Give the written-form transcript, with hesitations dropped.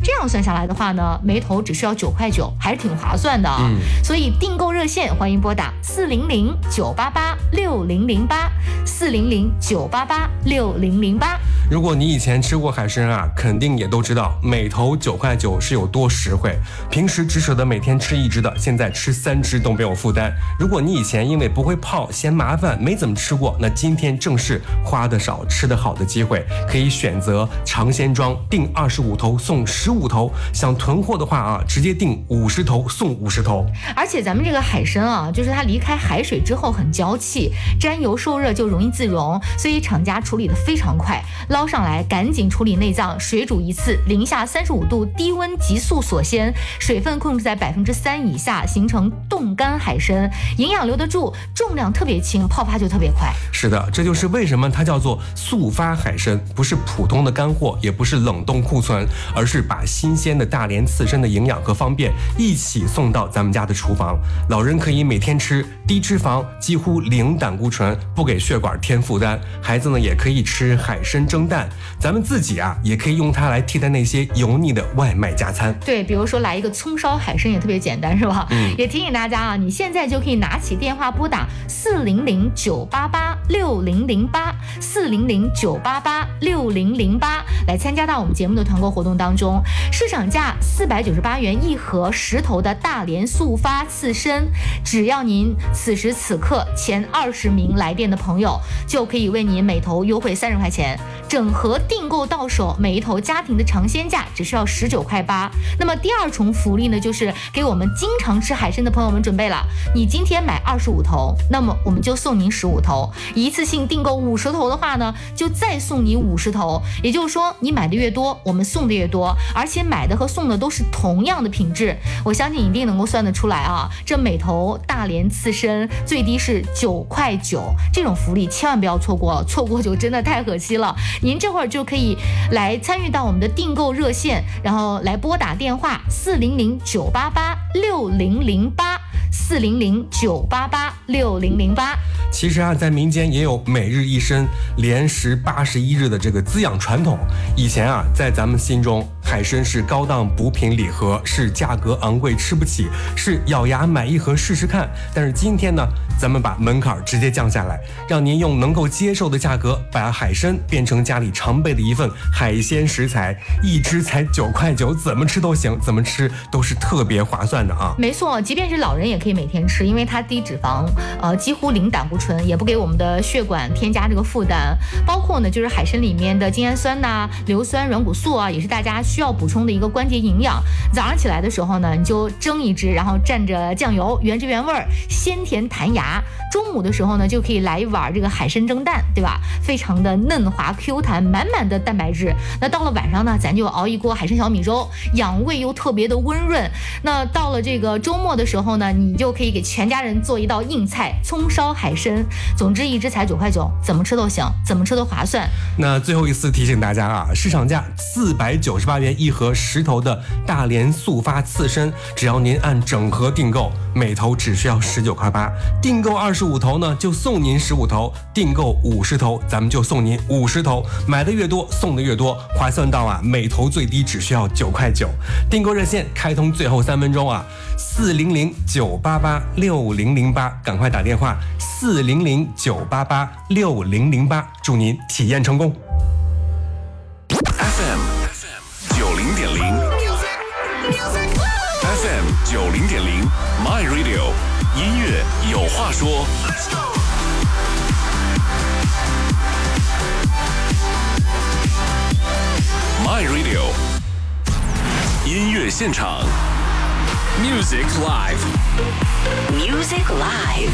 这样算下来的话呢，每头只需要9块9，还是挺划算的啊。所以订购热线欢迎拨打400-988-6008，400-988-6008。 如果你以前吃过海参啊，肯定也都知道每头9块9是有多实惠。平时只舍得每天吃1只的，现在吃3只都没有负担。如果你以前因为不会泡嫌麻烦没怎么吃过，那今天正是花得少吃得好的机会，可以选择尝鲜装，订25头送15头。想囤货的话啊，直接订50头送50头。 而且咱们这个海参啊，就是它离开海水之后很娇气，沾油受热就容易自溶，所以厂家处理的非常快，捞上来赶紧处理内脏，水煮一次，零下35度低温急速锁鲜，水分控制在3%以下，形成冻干海参，营养留得住，重量特别轻，泡发就特别快。 是的，这就是为什么它叫做速发海参，不是普通的干货，也不是冷冻库存，而是把新鲜的大连刺身的营养和方便一起送到咱们家的厨房。老人可以每天吃，低脂肪，几乎零胆固醇，不给血管添负担。孩子呢也可以吃海参蒸蛋，咱们自己啊也可以用它来替代那些油腻的外卖加餐。 对，比如说来一个葱烧海参也特别简单，是吧？也提醒大家啊，你现在就可以拿起电话拨打400-988-6008，400-988-6008来参加到我们节目的团购活动当中。市场价498元一盒10头的大连速发刺身，只要您此时此刻前20名来电的朋友，就可以为您每头优惠30块钱。整盒订购到手，每一头家庭的尝鲜价只需要19块8。那么第二重福利呢，就是给我们经常吃海参的朋友们准备了。你今天买25头，那么我们就送您15头，一次性订购50头的话呢，就再送你50头。也就是说，你买的越多，我们送的越多，而且买的和送的都是同样的品质。我相信你一定能够算得出来啊，这每头大连刺身最低是9块9，这种福利千万不要错过了，错过就真的太可惜了。您这会儿就可以来参与到我们的订购热线，然后来拨打电话400-988-6008，400-988-6008。 其实啊，在民间也有每日一参连食81日的这个滋养传统。以前啊，在咱们心中，海参是高档补品礼盒，是价格昂贵吃不起，是咬牙买一盒试试看。但是今天呢，咱们把门槛直接降下来，让您用能够接受的价格，把海参变成家里常备的一份海鲜食材，一只才9块9，怎么吃都行，怎么吃都是特别划算的啊！ 没错，即便是老人也可以每天吃，因为它低脂肪，几乎零胆固醇，也不给我们的血管添加这个负担。包括呢，就是海参里面的精氨酸呐、硫酸、软骨素啊，也是大家需要补充的一个关节营养。早上起来的时候呢，你就蒸一只，然后蘸着酱油，原汁原味，鲜甜弹牙。中午的时候呢，就可以来一碗这个海参蒸蛋，对吧？非常的嫩滑 Q 弹，满满的蛋白质。那到了晚上呢，咱就熬一锅海参小米粥，养胃又特别的温润。那到了这个周末的时候呢，你就可以给全家人做一道硬菜，葱烧海参。总之一只才9块9，怎么吃都行，怎么吃都划算。 那最后一次提醒大家啊，市场价498元一盒10头的大连速发刺参，只要您按整盒订购，每头只需要19块8。订购25头呢，就送您15头；订购50头，咱们就送您50头。买的越多，送的越多，划算到啊，每头最低只需要9块9。订购热线开通最后3分钟啊，400-988-6008，赶快打电话400-988-6008，祝您体验成功。 FM 90.0 FM 90.0 My Radio 音乐有话说。Let's go。My Radio 音乐现场 Music Live。 Music Live